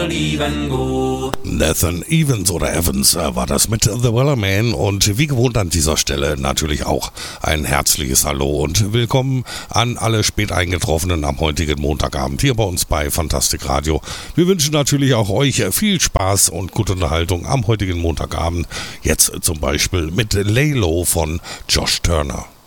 Nathan Evans oder Evans war das mit The Wellerman und wie gewohnt an dieser Stelle natürlich auch ein herzliches Hallo und willkommen an alle spät eingetroffenen am heutigen Montagabend hier bei uns bei Fantastik Radio. Wir wünschen natürlich auch euch viel Spaß und gute Unterhaltung am heutigen Montagabend, jetzt zum Beispiel mit Lay Low von Josh Turner.